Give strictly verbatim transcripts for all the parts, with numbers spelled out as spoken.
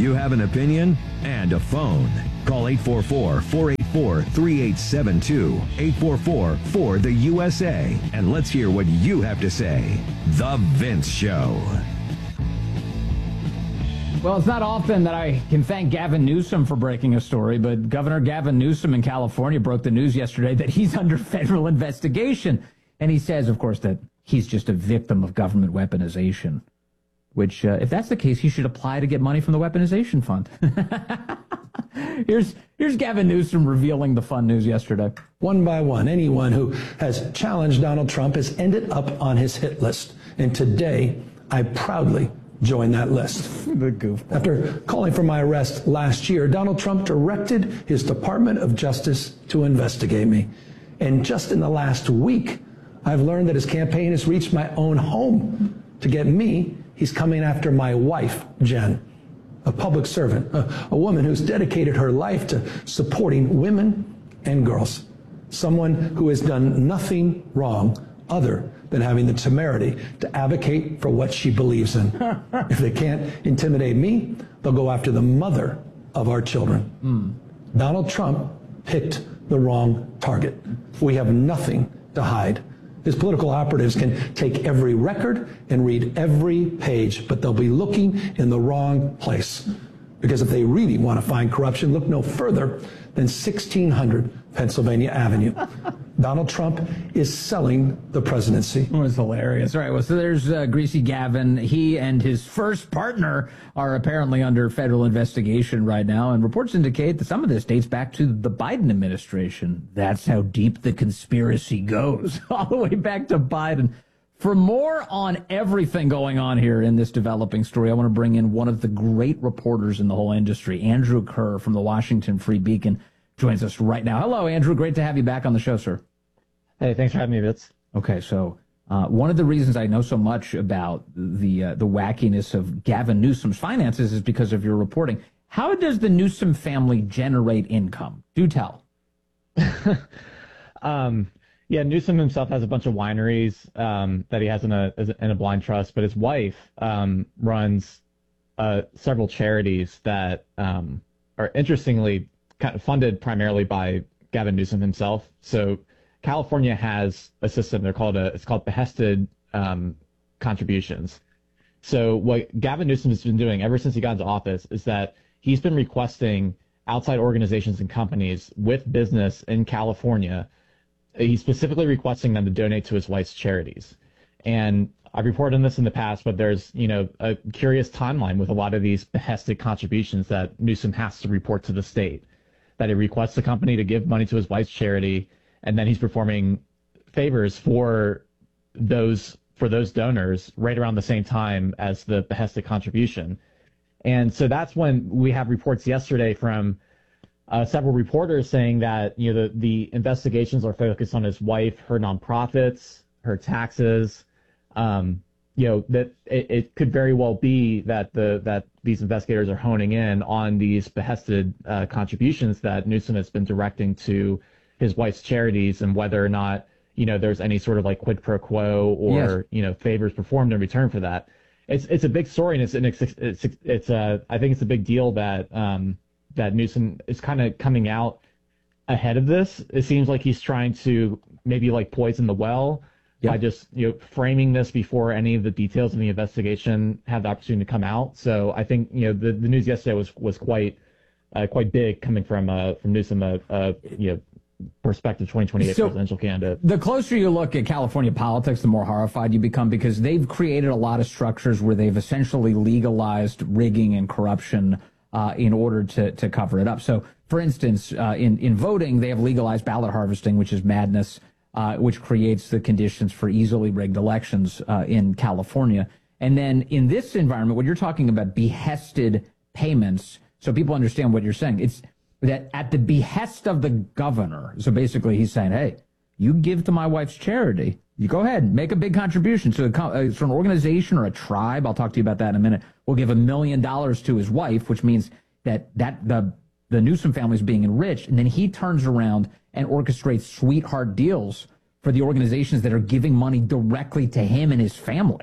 You have an opinion and a phone. Call eight four four, four eight four, three eight seven two, eight four four, four the U S A, and let's hear what you have to say. The Vince Show. Well, it's not often that I can thank Gavin Newsom for breaking a story, but Governor Gavin Newsom in California broke the news yesterday that he's under federal investigation. And he says, of course, that he's just a victim of government weaponization, which, uh, if that's the case, he should apply to get money from the weaponization fund. here's, here's Gavin Newsom revealing the fun news yesterday. One by one, anyone who has challenged Donald Trump has ended up on his hit list. And today, I proudly join that list. The goofball. After calling for my arrest last year, Donald Trump directed his Department of Justice to investigate me. And just in the last week, I've learned that his campaign has reached my own home. To get me, he's coming after my wife, Jen, a public servant, a, a woman who's dedicated her life to supporting women and girls, someone who has done nothing wrong other than having the temerity to advocate for what she believes in. If they can't intimidate me, they'll go after the mother of our children. Mm. Donald Trump picked the wrong target. We have nothing to hide. His political operatives can take every record and read every page, but they'll be looking in the wrong place. Because if they really want to find corruption, look no further than sixteen hundred Pennsylvania Avenue. Donald Trump is selling the presidency. It was hilarious. All right, well, so there's uh, Greasy Gavin. He and his first partner are apparently under federal investigation right now, and reports indicate that some of this dates back to the Biden administration. That's how deep the conspiracy goes, all the way back to Biden. For more on everything going on here in this developing story, I want to bring in one of the great reporters in the whole industry, Andrew Kerr from the Washington Free Beacon, joins us right now. Hello, Andrew. Great to have you back on the show, sir. Hey, thanks for having me, Vince. Okay, so uh, one of the reasons I know so much about the uh, the wackiness of Gavin Newsom's finances is because of your reporting. How does the Newsom family generate income? Do tell. um, yeah, Newsom himself has a bunch of wineries um, that he has in a in a blind trust, but his wife um, runs uh, several charities that um, are interestingly kind of funded primarily by Gavin Newsom himself. So California has a system. They're called a it's called behested um, contributions. So what Gavin Newsom has been doing ever since he got into office is that he's been requesting outside organizations and companies with business in California. He's specifically requesting them to donate to his wife's charities. And I've reported on this in the past, but there's, you know, a curious timeline with a lot of these behested contributions that Newsom has to report to the state, that he requests the company to give money to his wife's charity, and then he's performing favors for those for those donors right around the same time as the behested contribution. And so that's when we have reports yesterday from uh, several reporters saying that, you know, the, the investigations are focused on his wife, her nonprofits, her taxes. Um, you know, that it, it could very well be that the that these investigators are honing in on these behested uh, contributions that Newsom has been directing to his wife's charities, and whether or not, you know, there's any sort of like quid pro quo or, yes, you know, favors performed in return for that. It's it's a big story, and it's and it's it's, it's, it's a I think it's a big deal that um that Newsom is kind of coming out ahead of this. It seems like he's trying to maybe like poison the well, yep, by just, you know, framing this before any of the details of the investigation have the opportunity to come out. So I think, you know, the, the news yesterday was was quite uh, quite big coming from uh from Newsom, uh, uh you know, prospective twenty twenty-eight so presidential candidate. The closer you look at California politics, the more horrified you become, because they've created a lot of structures where they've essentially legalized rigging and corruption uh, in order to, to cover it up. So, for instance, uh, in, in voting, they have legalized ballot harvesting, which is madness, uh, which creates the conditions for easily rigged elections uh, in California. And then in this environment, when you're talking about behested payments, so people understand what you're saying, it's that at the behest of the governor. So basically he's saying, hey, you give to my wife's charity, you go ahead, make a big contribution. So, uh, so an organization or a tribe, I'll talk to you about that in a minute, will give a million dollars to his wife, which means that, that the, the Newsom family is being enriched. And then he turns around and orchestrates sweetheart deals for the organizations that are giving money directly to him and his family.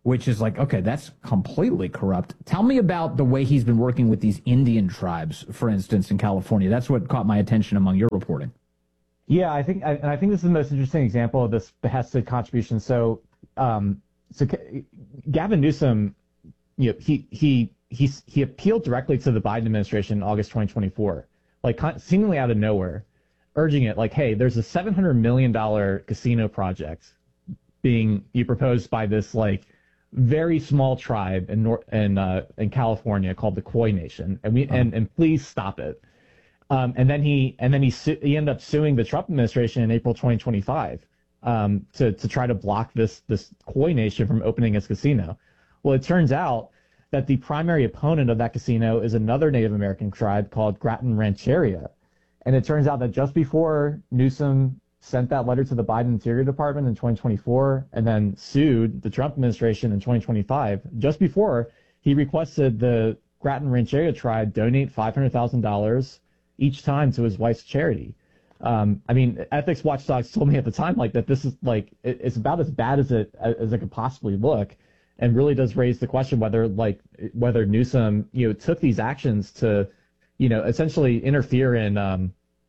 which is like, okay, that's completely corrupt. Tell me about the way he's been working with these Indian tribes, for instance, in California. That's what caught my attention among your reporting. Yeah, I think, and I think this is the most interesting example of this behested contribution. So, um, so Gavin Newsom, you know, he he he he appealed directly to the Biden administration in August twenty twenty-four, like seemingly out of nowhere, urging it like, hey, there's a seven hundred million dollars casino project being you proposed by this like very small tribe in North in uh, in California called the Khoi Nation, and we oh. and and please stop it. Um, and then he and then he su- he ended up suing the Trump administration in April twenty twenty-five um, to to try to block this this Khoi Nation from opening its casino. Well, it turns out that the primary opponent of that casino is another Native American tribe called Grattan Rancheria, and it turns out that just before Newsom sent that letter to the Biden Interior Department in twenty twenty-four and then sued the Trump administration in twenty twenty-five, just before he requested the Grattan Rancheria tribe donate five hundred thousand dollars each time to his wife's charity. Um, I mean, ethics watchdogs told me at the time like that this is like it, it's about as bad as it as it could possibly look, and really does raise the question whether like whether Newsom you know took these actions to you know essentially interfere in um,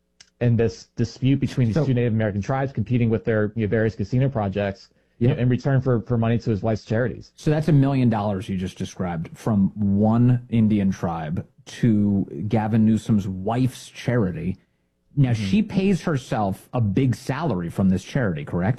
in this dispute between these so, two Native American tribes competing with their you know, various casino projects. You know, in return for, for money to his wife's charities. So that's a million dollars you just described from one Indian tribe to Gavin Newsom's wife's charity. Now, mm-hmm. she pays herself a big salary from this charity, correct?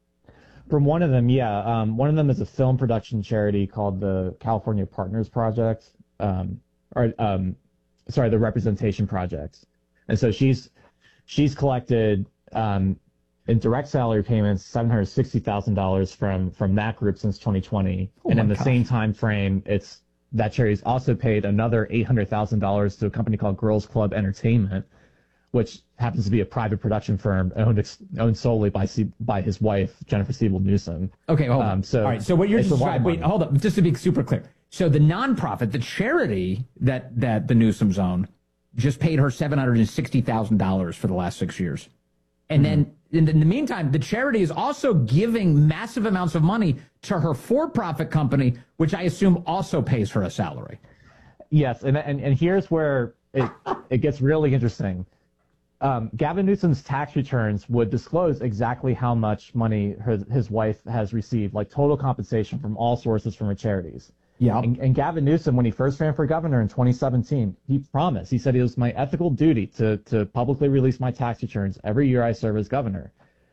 From one of them, yeah. Um, one of them is a film production charity called the California Partners Project, um, or um, sorry, the Representation Project. And so she's she's collected um, in direct salary payments seven hundred sixty thousand dollars from from that group since twenty twenty, oh and in the gosh. same time frame, it's that charity's also paid another eight hundred thousand dollars to a company called Girls Club Entertainment, which happens to be a private production firm owned owned solely by by his wife, Jennifer Siebel Newsom. Okay, hold on. Um, so, all right, so what you're describing, wait, hold up, just to be super clear. So the nonprofit, the charity that, that the Newsoms own, just paid her seven hundred sixty thousand dollars for the last six years. And mm-hmm. then in the, in the meantime, the charity is also giving massive amounts of money to her for-profit company, which I assume also pays her a salary. Yes, and and, and here's where it, it gets really interesting. Um, Gavin Newsom's tax returns would disclose exactly how much money her, his wife has received, like total compensation from all sources from her charities. Yeah. And, and Gavin Newsom, when he first ran for governor in twenty seventeen, he promised, he said it was my ethical duty to, to publicly release my tax returns every year I serve as governor.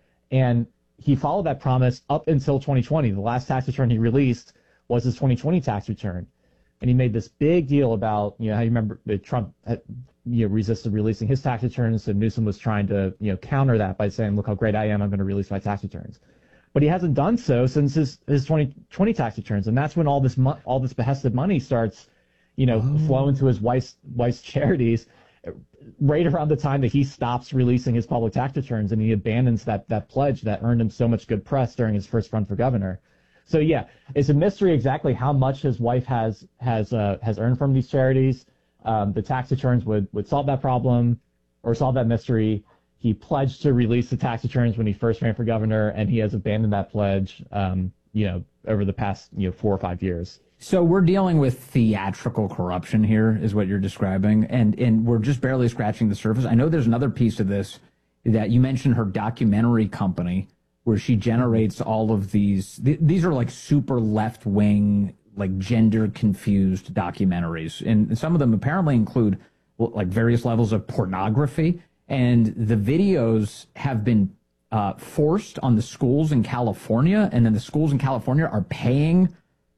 And he followed that promise up until twenty twenty. The last tax return he released was his twenty twenty tax return. And he made this big deal about, you know, how you remember that Trump had, you know, resisted releasing his tax returns, and Newsom was trying to, you know, counter that by saying, look how great I am, I'm going to release my tax returns. But he hasn't done so since his, his twenty twenty tax returns, and that's when all this mo- all this behested money starts, you know, oh. flowing to his wife's wife's charities, right around the time that he stops releasing his public tax returns, and he abandons that that pledge that earned him so much good press during his first run for governor. So yeah, it's a mystery exactly how much his wife has has uh, has earned from these charities. Um, the tax returns would would solve that problem or solve that mystery. He pledged to release the tax returns when he first ran for governor, and he has abandoned that pledge, um, you know, over the past, you know, four or five years. So we're dealing with theatrical corruption here, is what you're describing, and and we're just barely scratching the surface. I know there's another piece of this that you mentioned, her documentary company, where she generates all of these. Th- these are like super left-wing, like gender-confused documentaries, and some of them apparently include like various levels of pornography. And the videos have been uh, forced on the schools in California, and then the schools in California are paying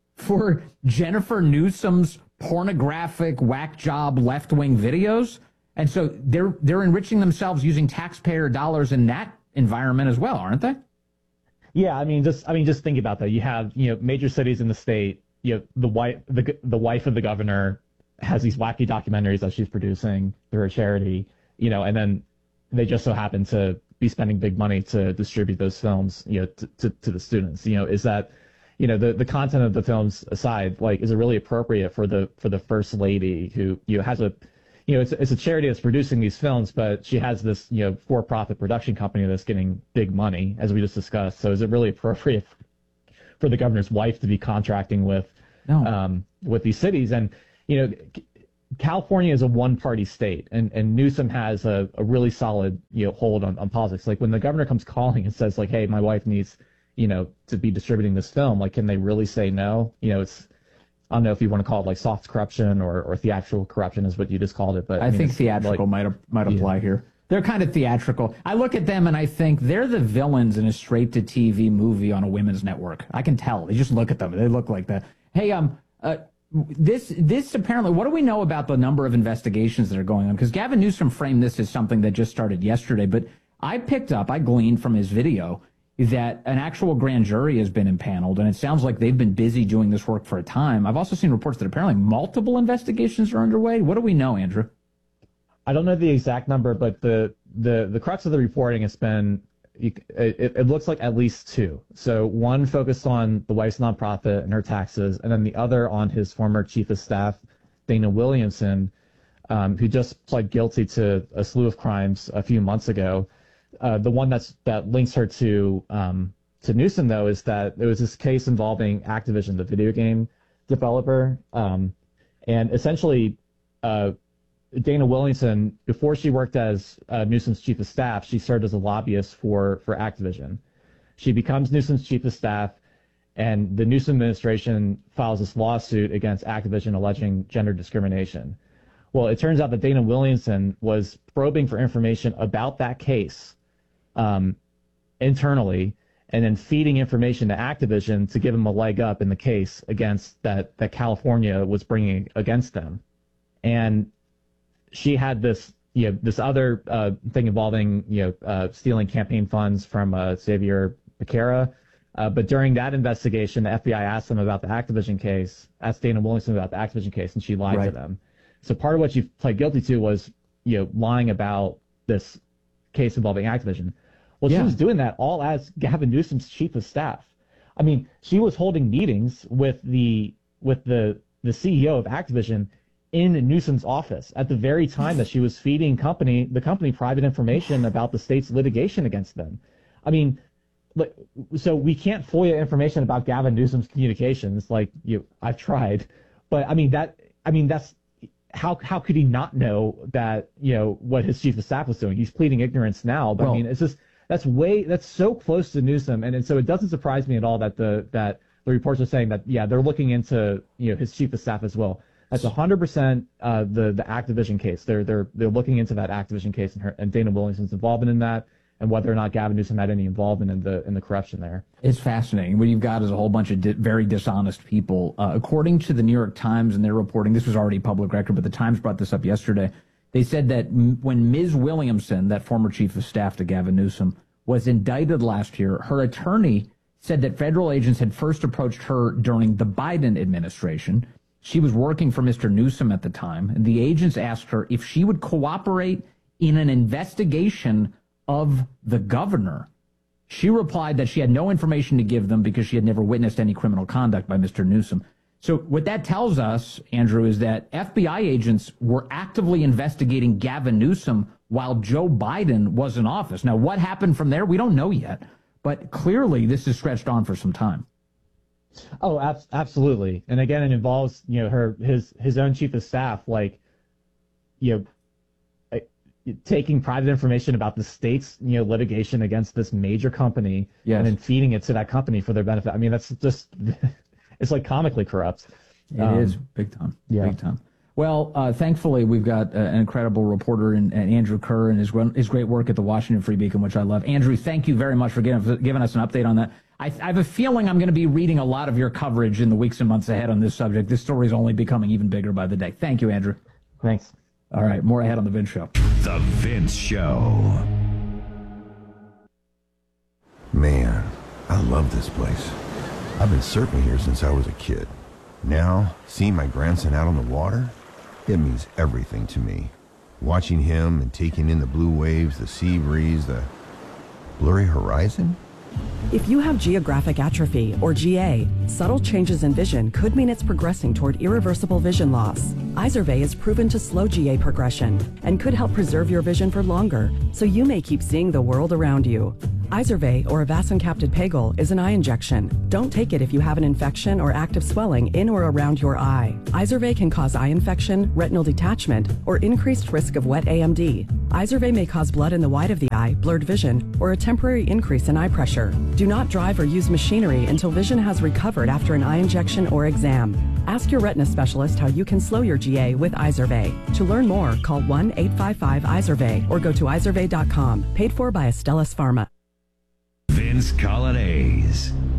for Jennifer Newsom's pornographic whack job left-wing videos. And so they're they're enriching themselves using taxpayer dollars in that environment as well, aren't they? Yeah, I mean, just I mean, just think about that. You have you know major cities in the state. You know, the wife the the wife of the governor has these wacky documentaries that she's producing through her charity. You know, and then they just so happen to be spending big money to distribute those films, you know, to, to, to the students. You know, is that, you know, the, the content of the films aside, like, is it really appropriate for the for the first lady who, you know, has a, you know, it's it's a charity that's producing these films, but she has this, you know, for-profit production company that's getting big money, as we just discussed. So is it really appropriate for the governor's wife to be contracting with No. um, with these cities. And, you know, California is a one-party state, and, and Newsom has a, a really solid, you know, hold on, on politics. Like when the governor comes calling and says like, hey, my wife needs, you know, to be distributing this film, like, can they really say no? You know, it's, I don't know if you want to call it like soft corruption or, or theatrical corruption is what you just called it. But I, I mean, think theatrical like, might might apply yeah. here. They're kind of theatrical. I look at them and I think they're the villains in a straight-to-T V movie on a women's network. I can tell. They just look at them. They look like that. Hey, um, uh, this this apparently, what do we know about the number of investigations that are going on? Because Gavin Newsom framed this as something that just started yesterday, but I picked up, I gleaned from his video that an actual grand jury has been impaneled, and it sounds like they've been busy doing this work for a time. I've also seen reports that apparently multiple investigations are underway. What do we know, Andrew? I don't know the exact number, but the the the crux of the reporting has been it, it looks like at least two. So one focused on the wife's nonprofit and her taxes, and then the other on his former chief of staff, Dana Williamson, um, who just pled guilty to a slew of crimes a few months ago. Uh, the one that's that links her to um, to Newsom, though, is that there was this case involving Activision, the video game developer, um, and essentially. Uh, Dana Williamson, before she worked as uh, Newsom's chief of staff, she served as a lobbyist for, for Activision. She becomes Newsom's chief of staff, and the Newsom administration files this lawsuit against Activision alleging gender discrimination. Well, it turns out that Dana Williamson was probing for information about that case um, internally, and then feeding information to Activision to give them a leg up in the case against that, that California was bringing against them. And she had this, you know, this other uh, thing involving, you know, uh, stealing campaign funds from uh, Xavier Becerra. Uh, but during that investigation, the F B I asked them about the Activision case, asked Dana Williamson about the Activision case, and she lied right. to them. So part of what she pled guilty to was, you know, lying about this case involving Activision. Well, yeah. She was doing that all as Gavin Newsom's chief of staff. I mean, she was holding meetings with the with the the C E O of Activision in Newsom's office at the very time that she was feeding company the company private information about the state's litigation against them. I mean, so we can't FOIA information about Gavin Newsom's communications. Like, you, I've tried, but I mean that. I mean that's how how could he not know that, you know, what his chief of staff was doing? He's pleading ignorance now, but well, I mean it's just that's way that's so close to Newsom, and, and so it doesn't surprise me at all that the that the reports are saying that yeah they're looking into, you know, his chief of staff as well. That's one hundred percent uh, the the Activision case. They're they're they're looking into that Activision case and, her, and Dana Williamson's involvement in that, and whether or not Gavin Newsom had any involvement in the in the corruption there. It's fascinating. What you've got is a whole bunch of di- very dishonest people. Uh, according to the New York Times and their reporting, this was already public record, but the Times brought this up yesterday. They said that m- when Miz Williamson, that former chief of staff to Gavin Newsom, was indicted last year, her attorney said that federal agents had first approached her during the Biden administration. She was working for Mister Newsom at the time, and the agents asked her if she would cooperate in an investigation of the governor. She replied that she had no information to give them because she had never witnessed any criminal conduct by Mister Newsom. So what that tells us, Andrew, is that F B I agents were actively investigating Gavin Newsom while Joe Biden was in office. Now, what happened from there, we don't know yet, but clearly this is stretched on for some time. Oh, ab- absolutely. And again, it involves, you know, her, his, his own chief of staff, like, you know, taking private information about the state's, you know, litigation against this major company, yes, and then feeding it to that company for their benefit. I mean, that's just, it's like comically corrupt. It um, is big time. Yeah. Big time. Well, uh, thankfully, we've got uh, an incredible reporter in, in Andrew Kerr and his, his great work at the Washington Free Beacon, which I love. Andrew, thank you very much for giving, giving us an update on that. I, I have a feeling I'm going to be reading a lot of your coverage in the weeks and months ahead on this subject. This story is only becoming even bigger by the day. Thank you, Andrew. Thanks. All right, more ahead on The Vince Show. The Vince Show. Man, I love this place. I've been surfing here since I was a kid. Now, seeing my grandson out on the water, it means everything to me. Watching him and taking in the blue waves, the sea breeze, the blurry horizon. If you have geographic atrophy, or G A, subtle changes in vision could mean it's progressing toward irreversible vision loss. Izervay is proven to slow G A progression and could help preserve your vision for longer, so you may keep seeing the world around you. Izervay, or avacincaptad pegol, is an eye injection. Don't take it if you have an infection or active swelling in or around your eye. Izervay can cause eye infection, retinal detachment, or increased risk of wet A M D. Izervay may cause blood in the white of the eye, blurred vision, or a temporary increase in eye pressure. Do not drive or use machinery until vision has recovered after an eye injection or exam. Ask your retina specialist how you can slow your G A with Izervay. To learn more, call one eight five five Izervay or go to izervay dot com. Paid for by Astellas Pharma. Vince Coglianese.